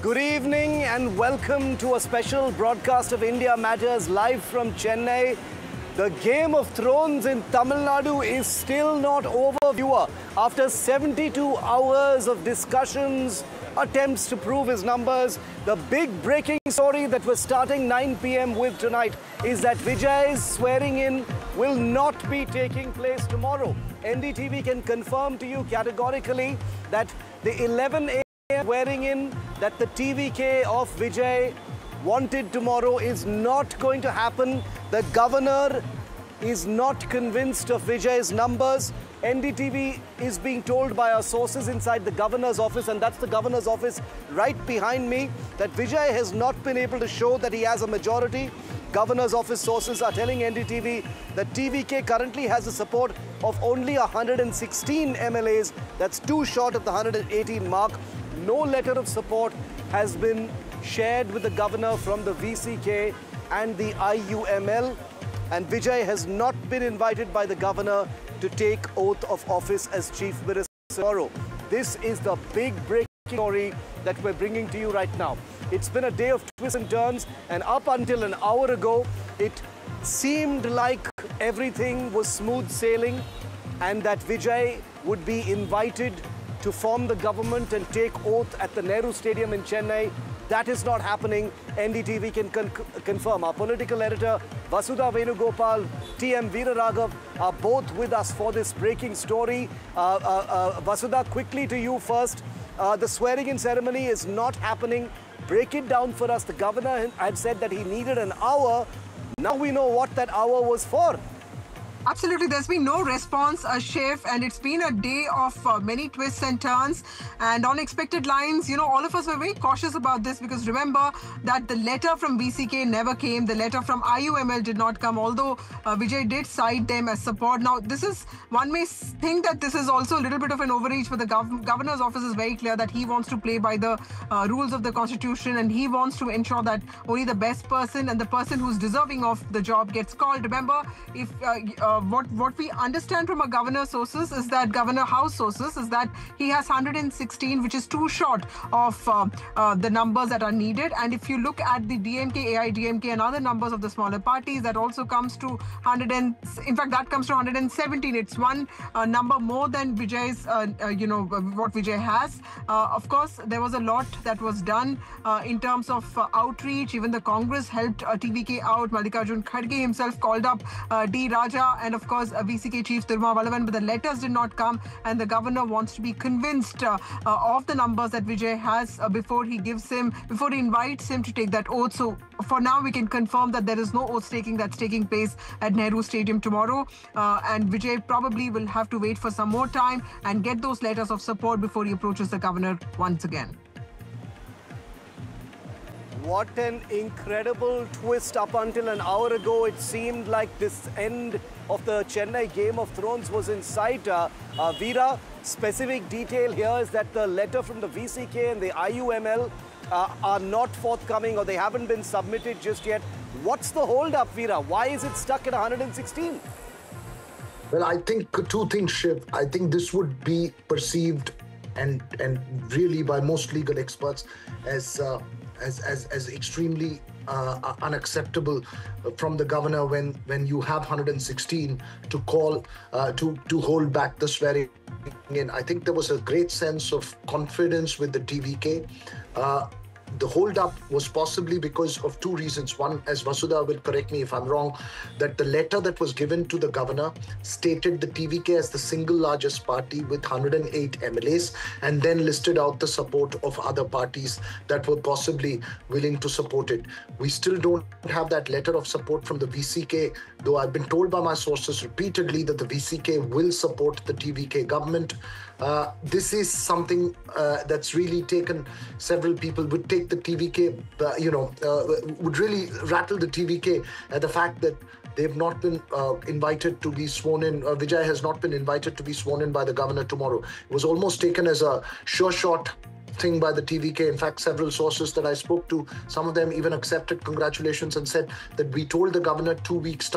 Good evening and welcome to a special broadcast of India Matters live from Chennai. The Game of Thrones in Tamil Nadu is still not over, viewer. After 72 hours of discussions, attempts to prove his numbers, the big breaking story that we're starting 9 p.m. with tonight is that Vijay's swearing in will not be taking place tomorrow. NDTV can confirm to you categorically that the 11 a.m. swearing in that the TVK of Vijay wanted tomorrow is not going to happen. The governor is not convinced of Vijay's numbers. NDTV is being told by our sources inside the governor's office, and that's the governor's office right behind me, that Vijay has not been able to show that he has a majority. Governor's office sources are telling NDTV that TVK currently has the support of only 116 MLAs. That's too short of the 118 mark. No letter of support has been shared with the governor from the VCK and the IUML. And Vijay has not been invited by the governor to take oath of office as Chief Minister tomorrow. This is the big breaking story that we're bringing to you right now. It's been a day of twists and turns, and up until an hour ago, it seemed like everything was smooth sailing and that Vijay would be invited to form the government and take oath at the Nehru Stadium in Chennai. That is not happening. NDTV can confirm. Our political editor, Vasudha Venugopal, TM Veeraraghav are both with us for this breaking story. Vasudha, quickly to you first. The swearing-in ceremony is not happening. Break it down for us. The governor had said that he needed an hour. Now we know what that hour was for. Absolutely. There's been no response, Shiv, and it's been a day of many twists and turns and unexpected lines. You know, all of us were very cautious about this because remember that the letter from VCK never came. The letter from IUML did not come, although Vijay did cite them as support. Now, this is, one may think that this is also a little bit of an overreach, but the governor's office is very clear that he wants to play by the rules of the constitution, and he wants to ensure that only the best person and the person who's deserving of the job gets called. Remember, if what we understand from our governor sources is that governor house sources is that he has 116, which is too short of the numbers that are needed. And if you look at the DMK, AIDMK and other numbers of the smaller parties, that also comes to 100 and in fact that comes to 117. It's one number more than Vijay's what Vijay has. Of course, there was a lot that was done in terms of outreach. Even the Congress helped TVK out. Mallikarjun Kharge himself called up D. Raja and of course VCK Chief Tirumavallavan, but the letters did not come, and the governor wants to be convinced of the numbers that Vijay has before he invites him to take that oath. So for now, we can confirm that there is no oath taking that's taking place at Nehru Stadium tomorrow, and Vijay probably will have to wait for some more time and get those letters of support before he approaches the governor once again. What an incredible twist. Up until an hour ago, it seemed like this end of the Chennai Game of Thrones was in sight. Veera, specific detail here is that the letter from the VCK and the IUML are not forthcoming, or they haven't been submitted just yet. What's the hold-up, Veera? Why is it stuck at 116? Well, I think two things, Shiv. I think this would be perceived and really by most legal experts as extremely unacceptable from the governor when you have 116 to call to hold back the swearing in. I think there was a great sense of confidence with the TVK. The hold-up was possibly because of two reasons. One, as Vasudha will correct me if I'm wrong, that the letter that was given to the governor stated the TVK as the single largest party with 108 MLAs, and then listed out the support of other parties that were possibly willing to support it. We still don't have that letter of support from the VCK, though I've been told by my sources repeatedly that the VCK will support the TVK government. This is something that's really taken several people, would take the TVK, would really rattle the TVK at the fact that they've not been invited to be sworn in. Vijay has not been invited to be sworn in by the governor tomorrow. It was almost taken as a sure shot thing by the TVK. In fact, several sources that I spoke to, some of them even accepted congratulations and said that we told the governor 2 weeks